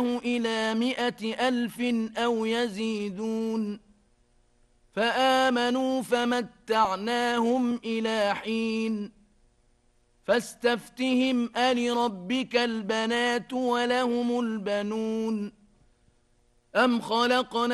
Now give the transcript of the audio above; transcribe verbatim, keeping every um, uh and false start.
إلى مائة ألف أو يزيدون فآمنوا فمتعناهم إلى حين فاستفتهم ألربك البنات ولهم البنون أم خلقنا